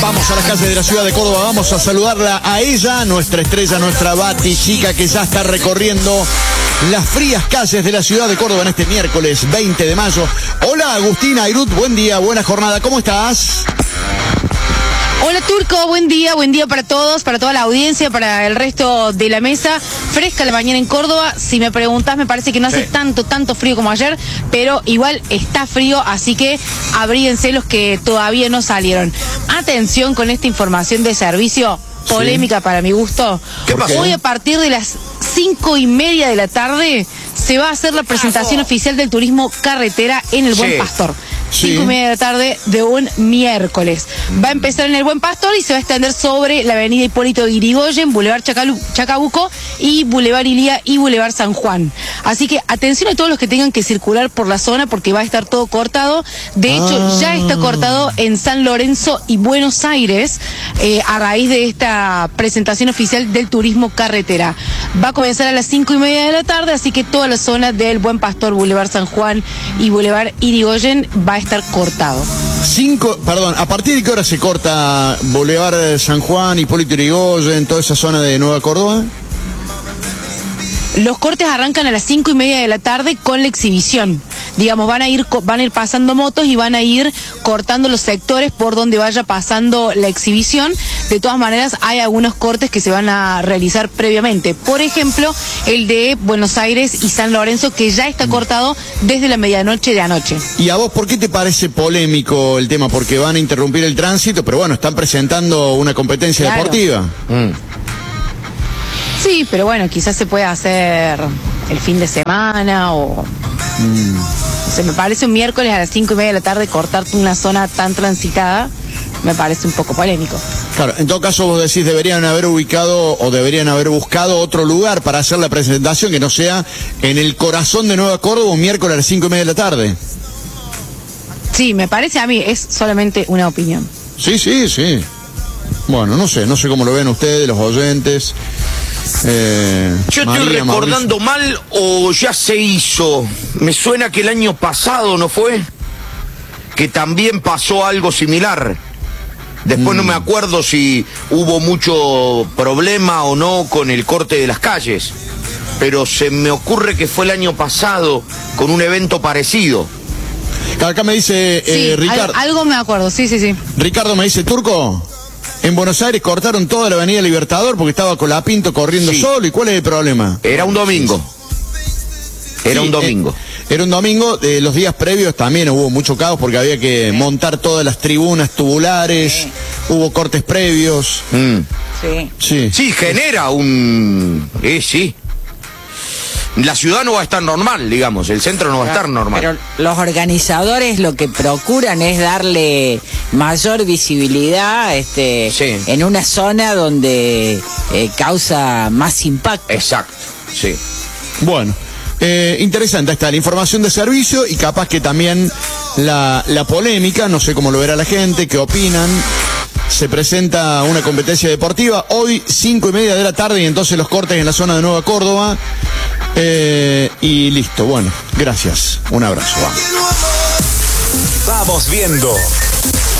Vamos a las calles de la ciudad de Córdoba, vamos a saludarla a ella, nuestra estrella, nuestra batichica que ya está recorriendo las frías calles de la ciudad de Córdoba en este miércoles 20 de mayo. Hola Agustina Airut, buen día, buena jornada, ¿cómo estás? Hola Turco, buen día para todos, para toda la audiencia, para el resto de la mesa. Fresca la mañana en Córdoba, si me preguntás me parece que no hace tanto frío como ayer, pero igual está frío, así que abríense los que todavía no salieron. Atención con esta información de servicio, polémica para mi gusto. ¿Qué pasó? Hoy a partir de las 5:30 de la tarde se va a hacer la presentación oficial del turismo carretera en el Buen Pastor. 5:30 de la tarde de un miércoles. Va a empezar en el Buen Pastor y se va a extender sobre la avenida Hipólito Yrigoyen, Boulevard Chacabuco y Boulevard Ilía y Boulevard San Juan. Así que atención a todos los que tengan que circular por la zona porque va a estar todo cortado. De hecho, ya está cortado en San Lorenzo y Buenos Aires a raíz de esta presentación oficial del turismo carretera. Va a comenzar a las 5:30 de la tarde, así que toda la zona del Buen Pastor, Boulevard San Juan y Boulevard Yrigoyen va a estar cortado. ¿A partir de qué hora se corta Boulevard San Juan, Hipólito Yrigoyen, toda esa zona de Nueva Córdoba? Los cortes arrancan a las 5:30 de la tarde con la exhibición. Digamos, van a ir pasando motos y van a ir cortando los sectores por donde vaya pasando la exhibición. De todas maneras, hay algunos cortes que se van a realizar previamente. Por ejemplo, el de Buenos Aires y San Lorenzo, que ya está cortado desde la medianoche de anoche. ¿Y a vos por qué te parece polémico el tema? Porque van a interrumpir el tránsito, pero bueno, están presentando una competencia deportiva. Sí, pero bueno, quizás se puede hacer el fin de semana o... me parece un miércoles a las 5:30 de la tarde cortarte una zona tan transitada, me parece un poco polémico. Claro, en todo caso vos decís deberían haber ubicado o deberían haber buscado otro lugar para hacer la presentación que no sea en el corazón de Nueva Córdoba un miércoles a las 5:30 de la tarde. Sí, me parece a mí, es solamente una opinión. Sí. Bueno, no sé cómo lo ven ustedes, los oyentes. Yo estoy recordando mal o ya se hizo. Me suena que el año pasado, ¿no fue? Que también pasó algo similar. Después no me acuerdo si hubo mucho problema o no con el corte de las calles. Pero se me ocurre que fue el año pasado con un evento parecido. Acá me dice Ricardo. Algo me acuerdo, sí. Ricardo me dice, Turco, en Buenos Aires cortaron toda la avenida Libertador porque estaba Colapinto corriendo solo. ¿Y cuál es el problema? Era un domingo. Era un domingo. Era un domingo. Los días previos también hubo mucho caos porque había que montar todas las tribunas tubulares. Hubo cortes previos. Sí, genera un... sí. La ciudad no va a estar normal, digamos, el centro no va a estar normal. Pero los organizadores lo que procuran es darle mayor visibilidad en una zona donde causa más impacto. Exacto, sí. Bueno, interesante está la información de servicio y capaz que también la polémica, no sé cómo lo verá la gente, qué opinan. Se presenta una competencia deportiva hoy 5:30 de la tarde y entonces los cortes en la zona de Nueva Córdoba. Y listo, bueno, gracias, un abrazo. Vamos viendo.